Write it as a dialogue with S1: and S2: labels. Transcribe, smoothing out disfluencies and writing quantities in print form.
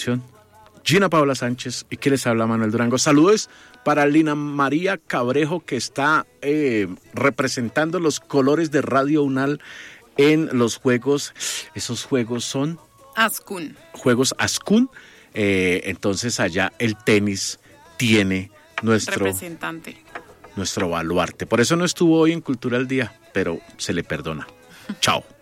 S1: producción, Gina Paola Sánchez, y que les habla Manuel Durango. Saludos para Lina María Cabrejo, que está representando los colores de Radio UNAL en los juegos. Esos juegos son
S2: Ascun.
S1: Juegos Ascun. Entonces allá el tenis tiene nuestro baluarte. Por eso no estuvo hoy en Cultura al Día, pero se le perdona. Chao.